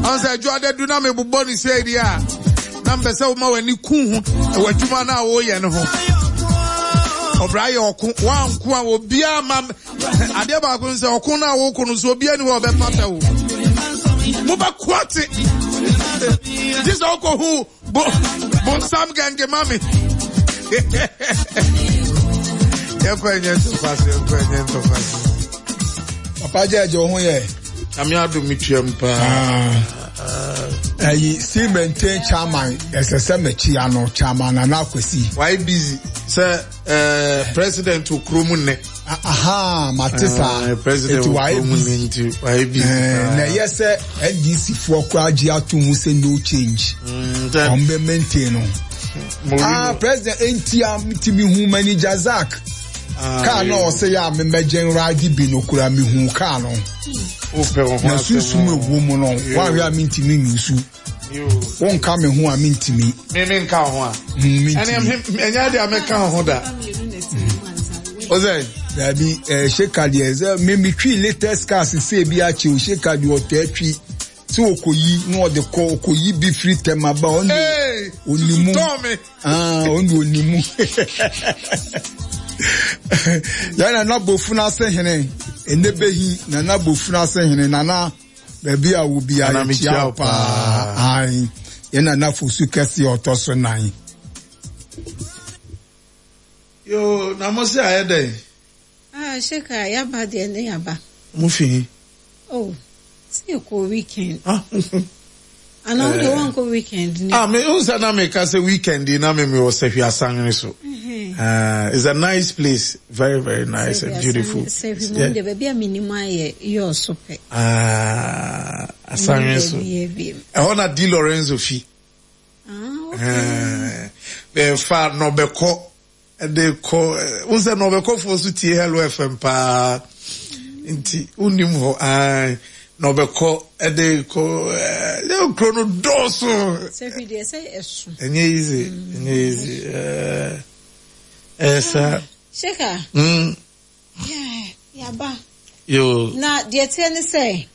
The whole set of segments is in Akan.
Ansa Joade do na me bobɔ ni say dia. Na mbese wo ma wani kun ho. E wadwuma na wo ye ne ho. Obraye okun wanku a obi ama ade ba ko nse okun na wo kunu so obi ani wo be pata wo. Mo ba kwate. This alcohol bon sam gange mami. Ekwenye to pass. Papa Jeje ohun ye. Ami adu mitwempa. See maintain chairman SSM Chiano chairman and Akwesi. Why busy? Sir President Ukrumunne. Matisa President Ukrumunne. Why busy? Na yes sir NDC for kwaji atumu say no change. Ombe maintain. President NTM timi hu manager Zak. Ka no say ya me general di binokura mi hu ka no. Na susu me wo mu no. Wa wi amintimi nusu. Won ka me hu amintimi. Me nka ho a. Enya de ameka ho da. Ozai, dabi shekadi eze me twi latest cars say bi a chi o shekadi o tetwi. Ti okoyi no de ko okoyi bi free tema ba oni. Onimu. Onimu. Yana na bofuna se hene enebehi na bofuna se hene na baby a will be a chiapa ai yana na fusu kesi otoso nan yo na mo se ayede sheka ya ba de ne ya ba mo fi see ko weekend and all the one ko weekend me unsa na me ka say weekend na me o se hwi asan so. It's a nice place, very very nice and beautiful. Yeah. Baby, a minimum your super. Asanyeso. I wanna di Lorenzo fi. Okay. Far no beko. They call. Unse no beko for suti Hello FM pa. Inti unim ho. No beko. They call. They chrono doso. Sefi de say esu. Easy. Sheka. Yeah, ba. Yo. Na de tell say.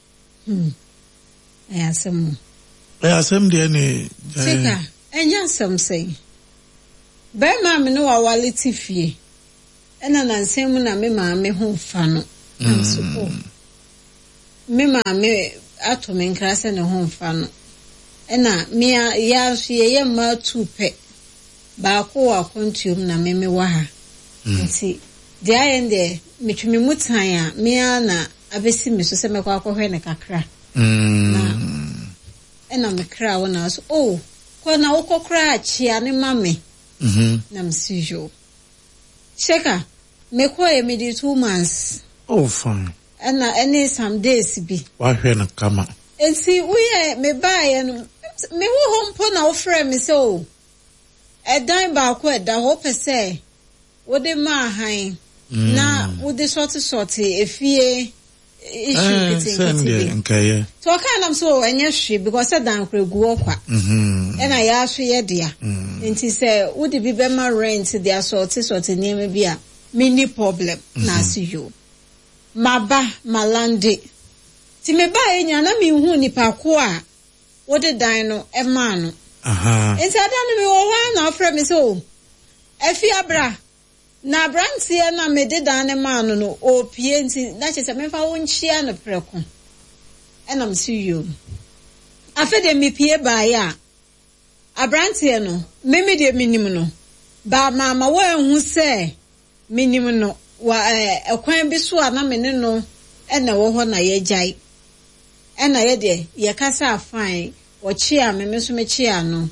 Asem de ni. Sheka. Enya asem say. Be ma me no wawale tifie. Ena na nsem na me ma me ho fa no. Amsupo. Me ma me ato me nkrase ne ho fa no. Ena me ya hye ye ma tupe. Baako wa kontium na meme wa ha. Nti de ayende metwemi mutan a me ana abesi me so se mekwa akohwe ne kakra. Na ena me kra wona so ko na wokokra achia ne mame. Na msijo. Sheka mekwa e medi 2 months. Fine. Ena any some days bi. Wa hwe na kama. Nti we me bae no me wo hompo na wo frɛ me so edan ba ko eda ho pese wo de ma han na wo de sort efie issue kitin to kan am so enye hwe because edan kregu okwa na ya hwe ye dia nti se wo de bi be ma rent dia sort name bi a mini problem na see you maba malande ti me ba enya na me hu nipa ko a wo de dan no e ma no enti adanu mi wo wa na ofre mi so efi abra na brantie na me de dan ne ma no opie enti na che se me fa wo nchia no preko ena m si yo afa de mi pie ba ya abrantie no me de minim no ba mama wo ehu se minim no wa ekwan bi so na me ne no ena wo ho na ye jai ena ye de ye kasa fine wo chia me so me chia no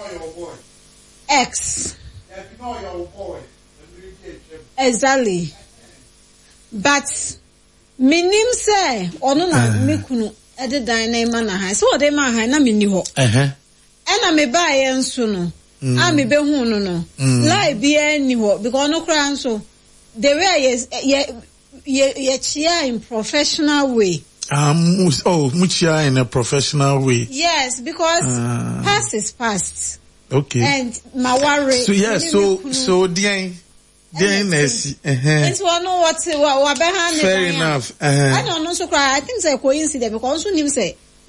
X. Exactly. But minim say ono na mekunu e de dan na ma na han so de ma han na meni ho. Ena me ba ye nso no. A me be hu no no. Lie bi ani ho because no kra nso the way ye chia in professional way. Muchia in a professional way. Yes, because past is past. Okay. And my worry. So yes, so Diane Nessie. It's one know what behind. Fair enough. I don't know so cry. I think it's a coincidence because also him say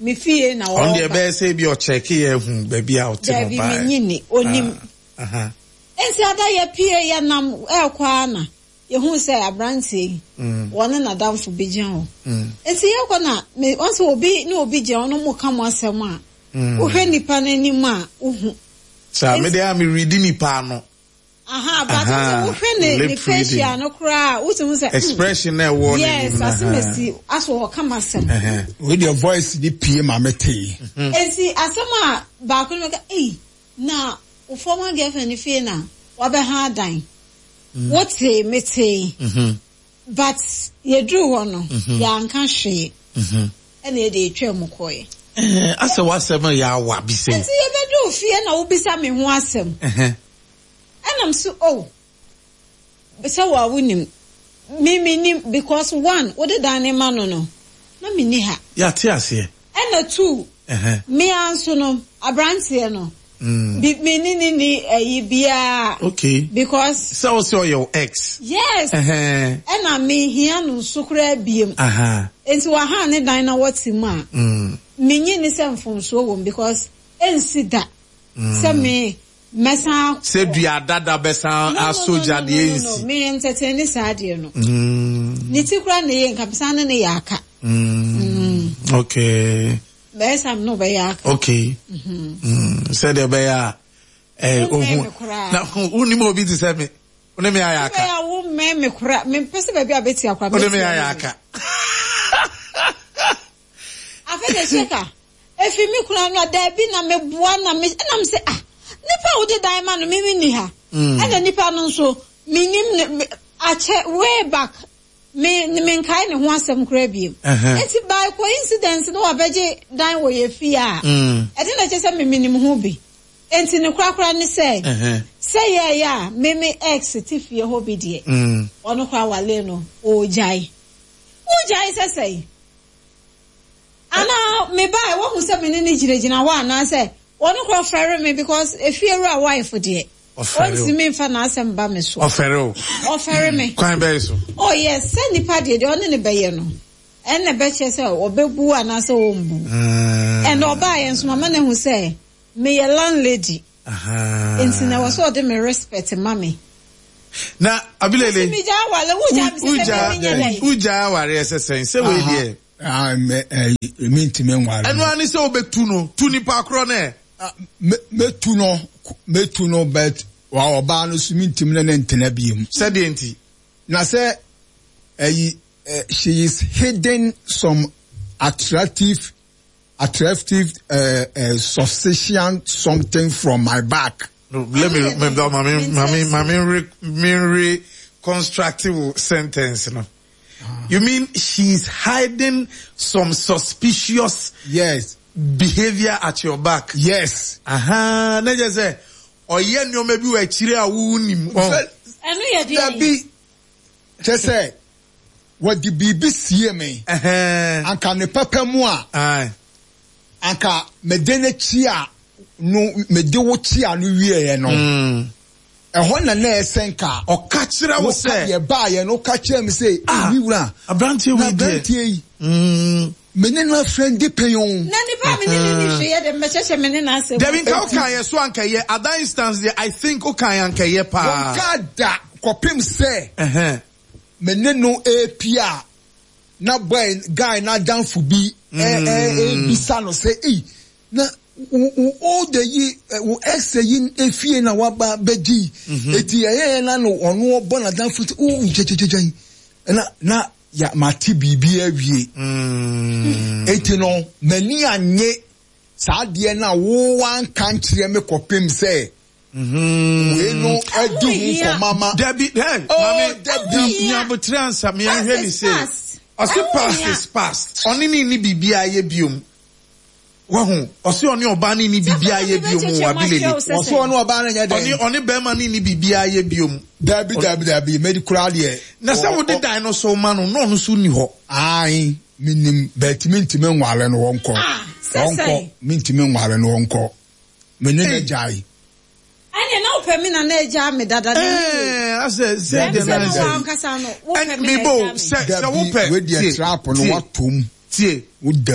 me fie na on the best say be or check here baby out there be menyini onim ensi ada ye pie ya nam ekwa na ye hu say abrantie wona na damfo begian ho ensi ye kwa na me once obi ni obi je ono mu kam asem a wo hwe nipa nanim a uhu sa me dey am read nipa no but wo hwe ne facial no kra wo tun say expression na wo yes asimesi aso wo kam asem with your voice the pm amete ensi asem a ba ko na o former girlfriend fie na wa be ha dan what say mete but ye drew one ya nka hwe and ye dey twem koye asa wasem ya wa bi say ensi ye be do fie na wo bisa me ho asem and I'm so but so wa wunim me because one what the dane man no na me ni ha ya ti ase and two me anso no abrantie no me ni bia okay because so your ex yes and I me here no sukura biem enti wa ha ne dan na what ma me nyi ni semfon so wo because ensi da se me mesa se dua dada besa asoja de ensi no me entertain sade no ni tikura ne ye nkapsa ne yaka okay besa no be yaka okay said the bear na uni mo bi ti se me uni me ayaka ya wo me kura me pese ba bi abeti akwa uni me ayaka afede cheka efi mi kura no da bi na me boa na me na me say nipa wo de diamond no me ni ha and nipa no so minim ache way back me kai ne ho asem kura bi enti by coincidence no abeje dan wo ye fi a e de na che se me minim ho bi enti ne kura ni say say ya me ex tifie ho bi de ono kwa wale no o jai say ana me buy wo hu se me ni giregyina wa na say one ko fere me because if you are a wife de what me fa na asem ba me so ofere me kwan be so oh yes send the party de on ne be ye no en ne be che say obebu ana say ombu and oba ye so mama ne hu say me ye landlady enti na was all de me respect mami na abilele mi ja wale uja ware esesen say we there me ntime nware eno ani say obetu no tu nipa kro na metu no bet wa oba no so mintim na ntena biem said enti na say she is hidden some attractive sufficient something from my back. No, let me constructive sentence no. You mean she's hiding some suspicious behavior at your back? Yes. Na just say oye no maybe we chire awunim enu ye dey be just say what the BBC me anka ne papa mu a anka medene chia no mede wo chia no wie no ehon na esenka o ka kire wo say ye ba ye no ka kire me say wi wura abrantie we dey menena friend depeyon na ni pa menene ni hwe de mechese menena asem Devin ka okan ye so anka ye at that instance there I think okan anka ye pa kada kopim say meneno apia na boy guy na down for bi bisa no say na o de yi o ex-yin efie na waba beji eti na no ono obo na down for o jejejeje na ya mati bibi awie eti no mani anye saa de na wo wan kan kire me kopem say we no adu for mama Debbie mama Debbie nyabotre ansam ye hwe ni say osi past is past oni ni bibi aye biom wahu osi oni oba ni bibi aye biom wabilele osi oni oba na nya de oni be ma ni bibi aye biom Dabi medical there na say wo de dinosaur man no no so ni ho ai minim betiment me nwale no wonko mintime nwale no wonko menene jai anya na upe mi na eja me dada I say the na and me bo say wo pe we dey trap no watom tie wodam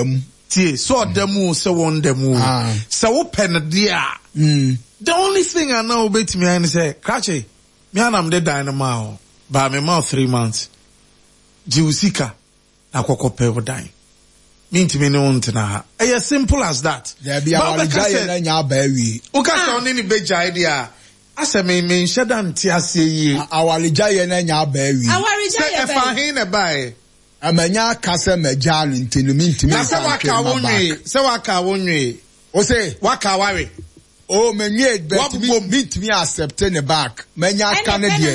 tie so demo se won demo se wo pen dia the only thing I know bet me and say Krache me anam de dynamo ba me mouth 3 months jiusika akoko pe wo dan minti me no ntena as simple as that there be our guy na nya ba wi o ka so ni beja idea asa me nheda nte ase yi our guy na nya ba wi say e fa hin na bai amanya kase meja no ntenu minti me say waka wonwe o say waka ware oh menye bet me accept ne back menya Canada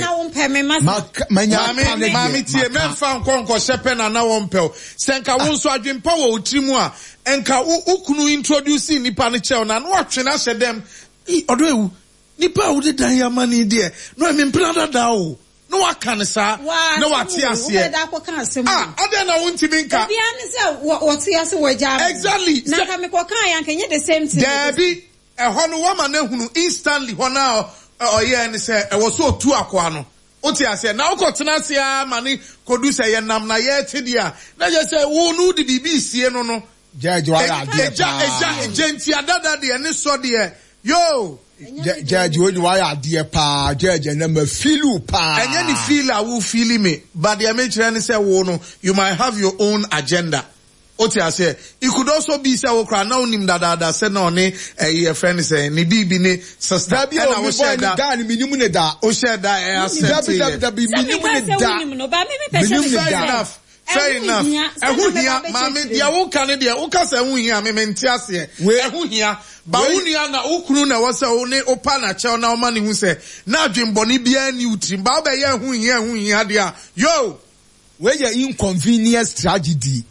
mami tie memfa nkonko shepe na wonpel senka wonso adwempa wo otrimu a enka ukunu introduce nipa ne chel na no atwe na hyedem odo ewu nipa wo de dan yamani de no me mpena da o no waka ne sa no wate ase ade na wonti binka bia ne se wote ase wagya exactly na ka me kokan yan kenye the same thing Debbie hono wama na hunu instantly hona oye ni se e wo so tu akwa no oti ase na ukotena ase a mani kodu se ye nam na ye tidia na je se wo nu di bibi sie no no judge wa ya genti adada de ne so de yo judge wo wa ya de pa judge na ma filu pa enye ni feel a wo feel me but the make ni se wo no you might have your own agenda. Oti ase it could also be say wo kra na onim dada say na oni your friend say ni bibi ni sister bi o mi boy ni da ni minimum ne da o share da e accept da bi minimum ne da fair enough ehu hia mama dia wo kan dia wo ka say ehu hia me mente ase ehu hia ba unia na ukunu na wo say wo ne opa na che na o ma ni hu say na adwembo ni bia ni utrim ba be ye ehu hia dia yo we ye inconvenience tragedy.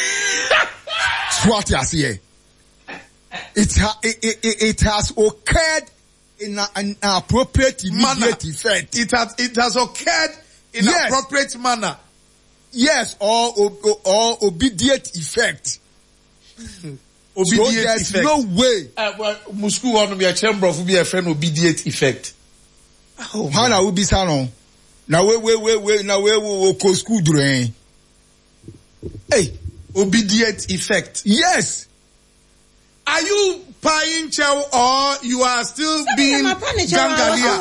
What you see? It has occurred in an appropriate immediate effect. It has occurred in an appropriate manner. Yes, or obedient effect. Obedient so there's effect. No way. Well, Musku want to be a chamber of be a friend obedient effect. Oh, Hana will be sano. Now we go school during. Hey. Obedient effect. Yes. Are you paying chow or you are still being gangalia?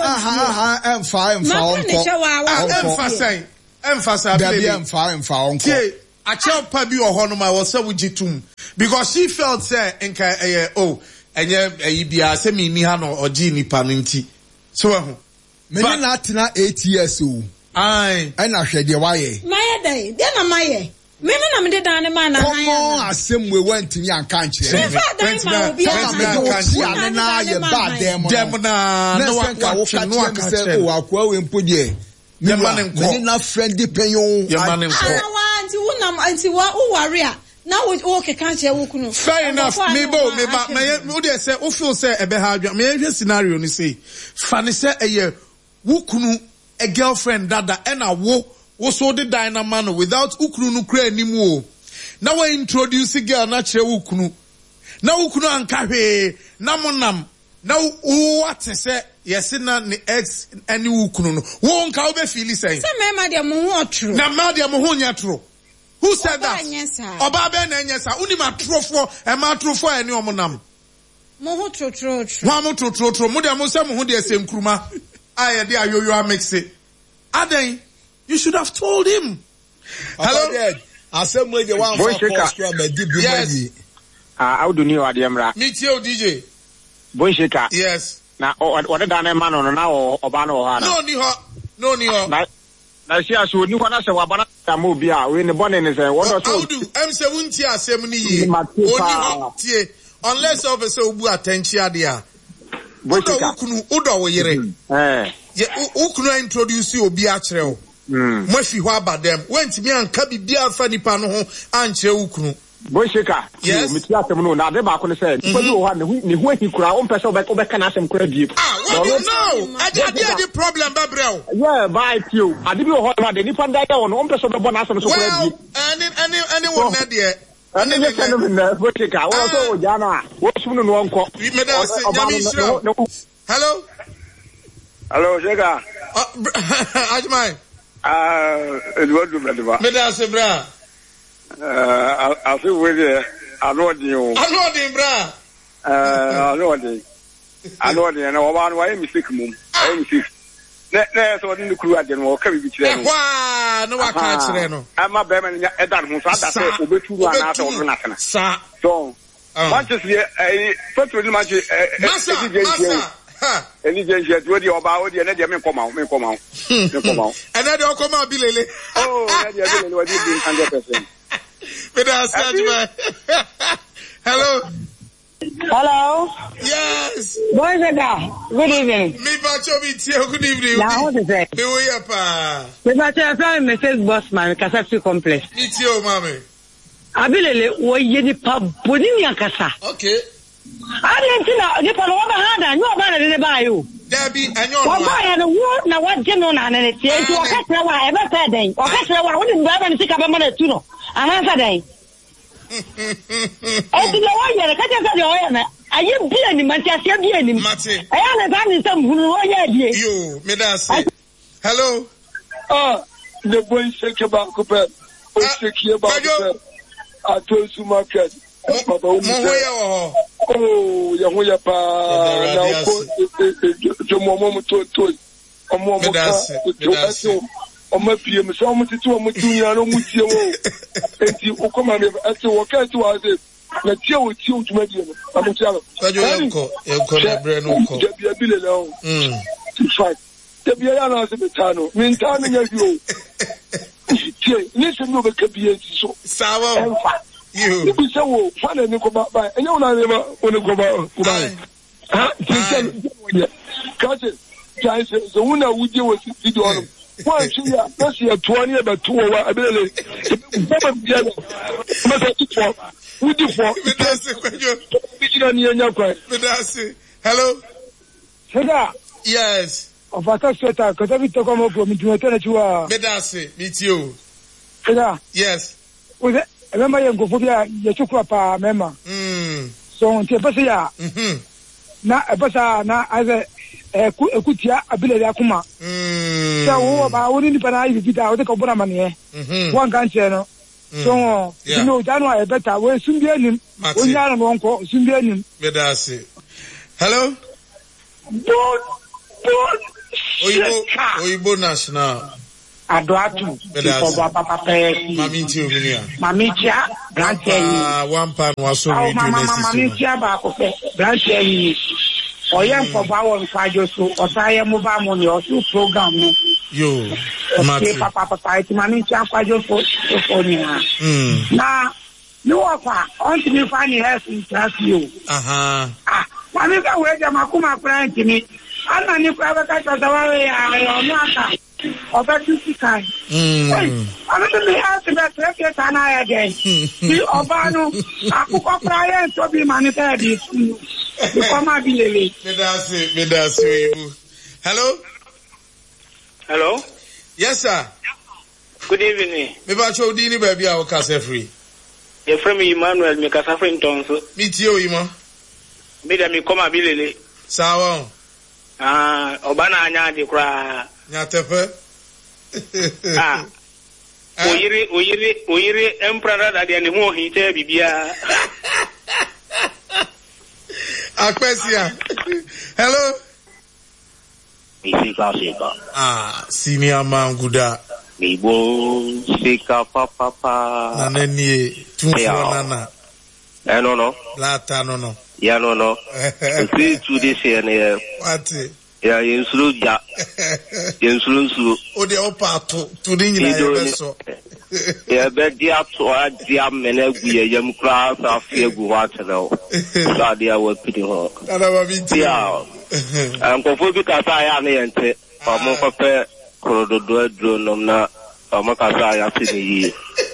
Emphasize. A chow pabi or honoma was so jitum because she felt say enka and yeah semi nihano or gini paninti. So me not 8 years old. Aye. And I said why? My day, then am I. Me na me de dan man na han ya asem we went to yan kanche me fa dan ma obi a na ye ba dem na no wa say o akwa we mpo de me na friend penyon ye man nko anti wonam anti wa o ware a na wo ke kanche wo kunu fair enough me ba me wo de say o feel say ebe ha adwa me hwe scenario ni say fa ne say eye wo kunu a girlfriend dada and a wo so the dynamo without ukunu no kra animu. Now we introduce girl na kire ukunu. Na ukunu anka hwe na monam. Na what say yes na ni ex any ukunu no. Wo nka wo be feel say. Say me ma de mo ho otro. Na ma de mo ho nya tro. Who said that? Oba be na nyesa. Uni ma trofo e ma trofo eni omonam. Mo ho tro. Wa mo tro. Mo de mo say mo ho de ese nkruma. Aye de ayoyo amexe. Aden you should have told him. Hello? I said, when you want to yes. How do you know? Meet you, DJ. Boy Shika. Yes. Now, what done a man on now or Obano? No, Niho. Now, she has you want to say, Wabana Mubia, when the bonnet is a what how do I'm 70 or 70 years. Unless officer Ubu attention, dear. Udo, eh. Ukunu introduce you obi akyerɛw. Mwafi ho aba dem. Went me anka bibia fa nipa no ho ankyerɛ ukunu. Boyshika. Yes. Me tia asɛm no na de ba ko ne sɛ. Nipa bi wo ha ne ho ahi kura o mpɛ sɛ obɛka na asɛm kura die. What do you know? Ade problem babrɛw. Yeah, bye you. Ade bi wo ho na de nipa da ya wo no mpɛ sɛ obɛbɔ na asɛm so kura die. Well, anyone na there. Ani ne sɛ no na Boyshika. Wo so wo jana. Wo sum no no nkɔ. Me da say nyame hello? Hello, Jega. Ajmai. Eduardo Medeva. Me da se bra. I feel with you. Anodin, bra. Anodin, and why mistake mum. I mistake. So in the crew at the walk, no, I can't. I'm a bearman at that who thought that will be too nothing. So, Manchester, first with Manchester. Any danger to your body and let me come out. And then they'll come out, Billy. Oh, what you doing 100%. Hello. Hello. Yes. Good evening. Me bacho meet you. Good evening. Now what is it? Me we pa. Me bacho friend Mrs. Bossman Kasapsi complex. Meet you, mommy. Abilele wo yedi pa boni yakasa. Okay. Adentina ni pa no ba hada nyo ba na de ba yo. Debi anyo no. Wa ba ya no wo na wa je no na na tie nti o ka tira wa e ba fa den. O ka tira wa wo ni ba ba ni sika ba ma na tu no. Ana fa den. Eti na wa ya ka je ka de o ya na. Aye bia ni manti asia bia ni. Mate. Aya na ga ni sam hunu o ya die. Yo, me da say. Hello. The boy shake about couple. O shake about couple. Atosu market. Oh, Yahuya pa na ko jomo to omo pie me so mo titu omo tunya no mu tie wo enti ukoma me ati wo ka ti wa ze na tie wo tie utuma die no amu tie no enko na bre no ko bia bi le o fight te bia ya na se betano min ta na nya bi o tie ni se no be ka bia ti so sawa you be say wo fa na ni ko ba enye una le ma oni ko ba ha ti ka je jai se una wuje wo si video no wa chi ya na si ato ni e ba to wa abele baba bia no ma se ti fo wudi fo me da se kwajo bi chi na ni enya kwa me da se hello Sega. Yes. Of a sweater, because every talk come up from me to attend to a Medase, meet you. Sega. Yes. Was it? Remember you go for your chocolate, member. So on Tepasia. Na a basa na as a kutia ability akuma. So about one independent if you are the Cobra money. One cancer. So you know January better we soon be him. When you are on call, soon be him. Medase. Hello? Don't Oyibo national. Adoatu. Maminti Ominia. Mamitia, Branche. One pound was so ready. Mamitia Bacofe, Branche. Or young for Bow and Fajoso, or Saya Mubamoni, or two program. You, Papa, Mamitia Fajoso. Now, no offer, until you find your house in trust you. Mamika, where the Makuma friend to me. I'm not new private away. I am of a 50 kind. I'm going to be asked about 30 and I again. The Obano, Akuka Brian, to be manifested. You come out be hello? Hello? Yes, sir. Good evening. Maybe I show Dini baby our casa free. Your friend Emmanuel, make us a friend Tonso. Meet you, Ima. Me come a billy. Sawa. Obana anya di kura. Nyatepe. Oyiri emperor da dia ni ho hite bibia. Akwesia. Hello. Sika. Senior man guda. Mibo sika papa. Naneni tunfo nana. No. Lata no. Yeah, no. See to this year. What? Yeah, Yensulu. Oh, the upper to the so. Yeah, but the up to our dear men, we young class are fear go water now. So they are pretty hot. Yeah, I'm confused because I am here. I'm more prepared for the drone. I'm not a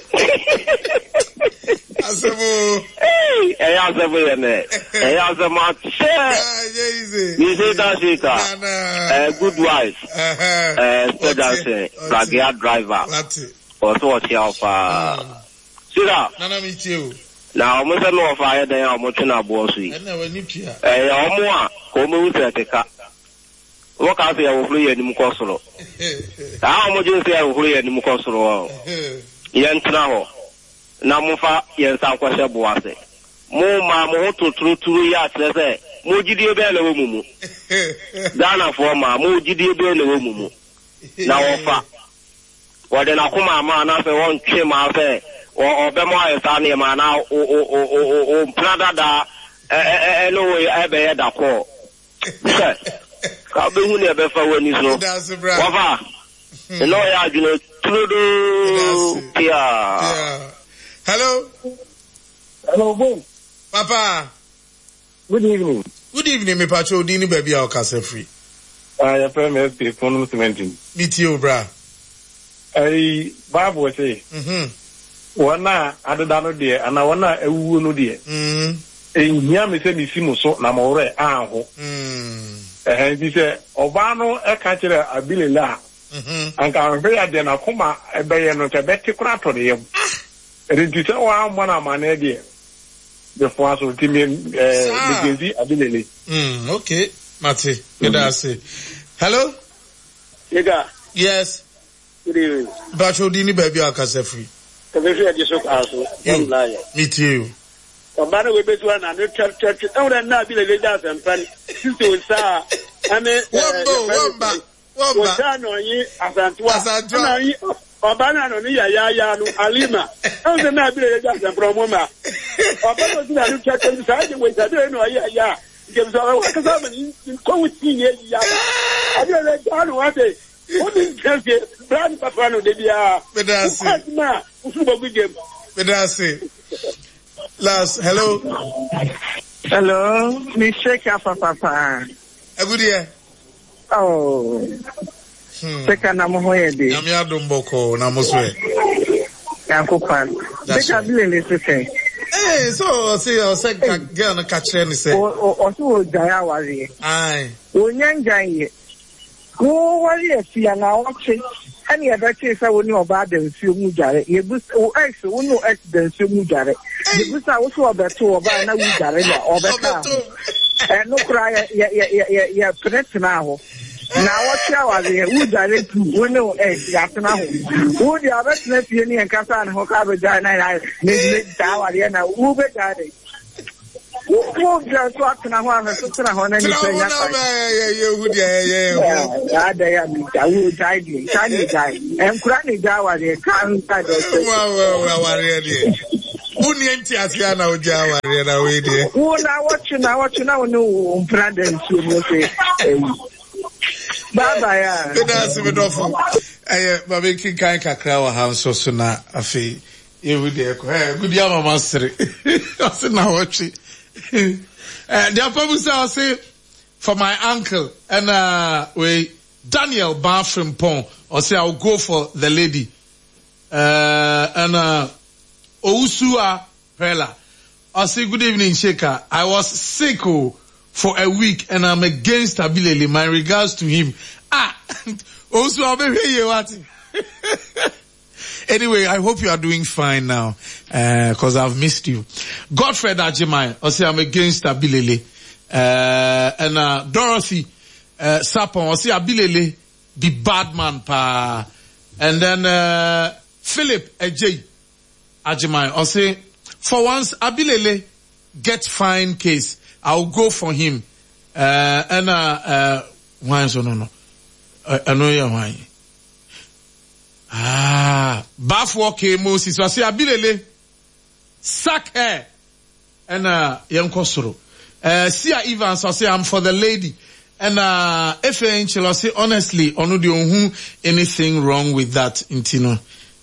good wife, driver, also a now, I'm not fire there. I'm watching our bossy. I never knew you. What I say, I will flee any Mukosoro. How much you say I will flee any Mukosoro? Yan Trao. Namufa, Yan Sanquasha Boase. mo ma mo to true ya trese mo gidie be na wo mumu Ghana for ma mo gidie be na wo mumu na ofa wode na kuma ma na fe won twe ma fe o be mo ayesa na ma na o prada da no ebe ya da ko ka be hu ne be fa woni so wafa no ya juno trudo pia. Hello, boom. Papa. Good evening. Good evening, me pacho dini baby ao kase free. Ya FM SP phone cementing. Meet you, bra. Bible say. Wana adada no de ana wana ewu no de. Ehia me se mi simu so na mo re aho. Bi se oba no e ka kire abilila. Anka ahwe ya de na koma ebeye no te beti kura to de yem. Ridite wa mwana mane de. The force of team ability. Okay, Mate. Good answer. Hello? Yega. Yes. Good evening. Bacho dini baby akase free. Kabefi ajeso aso. Me too. Obana we betu na no church. Awra na ability da sampan. Sister sa ame wamba. Wota no yi asantua. Na yi Obana no ni ya no Alima. Awra na ability da sampan mama. Obana na no church sa je we sa do no ya. Because I was in co-team ya. I didn't know what they wouldn't tell you. Brand Papano, they are. Last, hello. Hello, Mr. Papa. A good year. Oh, second, I'm here. I'm your Dumboko, Namoswe. Yankopan. That's a billion, say. Hey, so see, I said, girl, catch any say. Also, Jayawari. Aye. Unyanjay. Who was here? Now, any other case I would know about them, Sumujare. You boost or X, who know X than Sumujare. You boost also about two of our Nawujare or better. And no cry, yeah, press now. Now what shower there? Who direct to no X, Yasana? Who the other nephew and Casan Hokaba Jana, maybe Tower, who better? Who just walking around and sitting on anything? Yeah, they are tiny guy. And Granny Jawa, they can't kind of. Who named Tiana Jawa? Who now watching now, no, Brandon, you say. Bye-bye. Good answer, Medofo. I making kind of crowd house so soon. I feel you would good yama master. I said, now watch it. The purpose I say for my uncle and we Daniel Bathroom Pong or say I'll go for the lady and Ousua Pella. I say good evening, Sheka. I was sick for a week and I'm against Abilele. My regards to him. Ousua baby you what? Anyway, I hope you are doing fine now, cause I've missed you. Godfred Ajimai, I say I'm against Abilele. And Dorothy, Sapon, I say Abilele, the bad man pa. And then, Philip Ejay Ajimai, I say, for once, Abilele get fine case, I'll go for him. Why so no. I know you why. Bafwo ke Moses was say Abilele sack her and yankosoro. Sia Evans was say I'm for the lady and FNH was say honestly onu de ohun anything wrong with that intino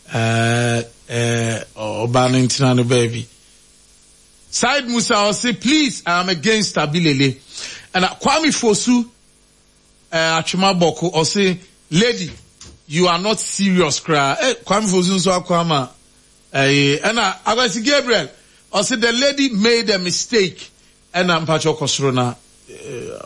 obano intino no baby. Said Musa was say please I'm against Abilele and Kwame Fosu Achuma Boko or say lady you are not serious, cry. Kwame Fosun so Kwama. And I see Gabriel. I said the lady made a mistake. And I'm Pacho Kosrona.